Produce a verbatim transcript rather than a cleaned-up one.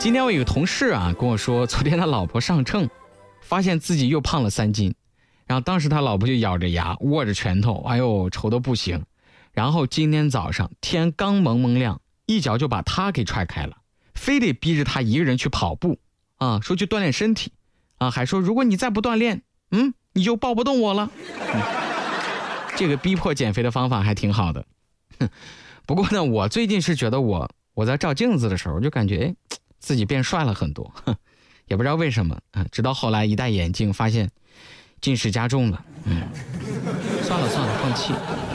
今天我有个同事啊跟我说，昨天他老婆上秤，发现自己又胖了三斤，然后当时他老婆就咬着牙握着拳头，哎呦愁得不行。然后今天早上天刚蒙蒙亮，一脚就把他给踹开了，非得逼着他一个人去跑步啊，说去锻炼身体啊，还说如果你再不锻炼，嗯，你就抱不动我了。嗯、这个逼迫减肥的方法还挺好的。不过呢，我最近是觉得我我在照镜子的时候就感觉哎，自己变帅了很多，也不知道为什么啊。直到后来一戴眼镜，发现近视加重了。嗯，算了算了，放弃。